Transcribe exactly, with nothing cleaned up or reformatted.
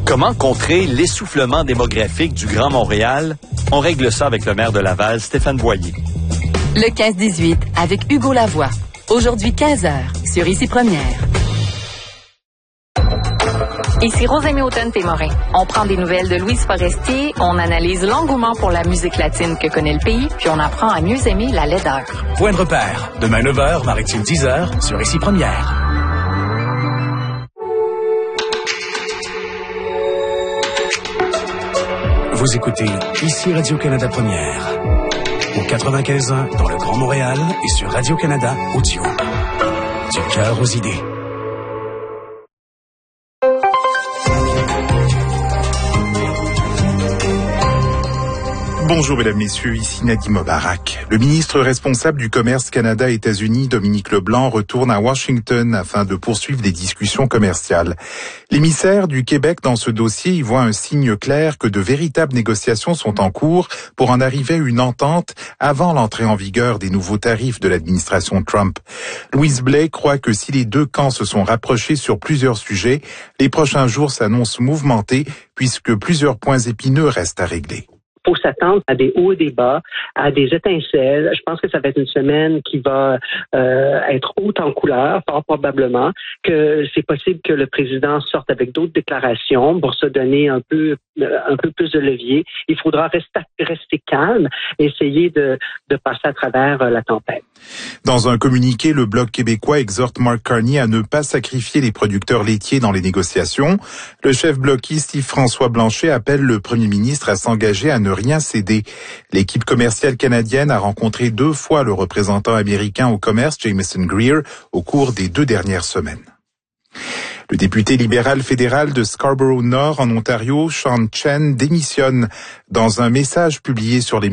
Comment contrer l'essoufflement démographique du Grand Montréal? On règle ça avec le maire de Laval, Stéphane Boyer. Le quinze dix-huit, avec Hugo Lavoie. Aujourd'hui, quinze heures, sur Ici Première. Ici Rosémie Houghton-Témorin. On prend des nouvelles de Louise Forestier, on analyse l'engouement pour la musique latine que connaît le pays, puis on apprend à mieux aimer la laideur. Point de repère, demain neuf heures, Maritime dix heures, sur Ici Première. Vous écoutez Ici Radio-Canada Première. Au quatre-vingt-quinze ans dans le Grand Montréal et sur Radio-Canada Audio. Du cœur aux idées. Bonjour mesdames, messieurs, ici Nadim Mubarak. Le ministre responsable du commerce Canada-États-Unis, Dominique Leblanc, retourne à Washington afin de poursuivre des discussions commerciales. L'émissaire du Québec dans ce dossier y voit un signe clair que de véritables négociations sont en cours pour en arriver à une entente avant l'entrée en vigueur des nouveaux tarifs de l'administration Trump. Louise Blais croit que si les deux camps se sont rapprochés sur plusieurs sujets, les prochains jours s'annoncent mouvementés puisque plusieurs points épineux restent à régler. Il faut s'attendre à des hauts et des bas, à des étincelles. Je pense que ça va être une semaine qui va euh, être haute en couleur, fort probablement, que c'est possible que le président sorte avec d'autres déclarations pour se donner un peu un peu plus de levier. Il faudra rester, rester calme, essayer de, de passer à travers la tempête. Dans un communiqué, le Bloc québécois exhorte Mark Carney à ne pas sacrifier les producteurs laitiers dans les négociations. Le chef bloquiste Yves-François Blanchet appelle le premier ministre à s'engager à ne rien céder. L'équipe commerciale canadienne a rencontré deux fois le représentant américain au commerce, Jameson Greer, au cours des deux dernières semaines. Le député libéral fédéral de Scarborough Nord en Ontario, Sean Chen, démissionne. Dans un message publié sur les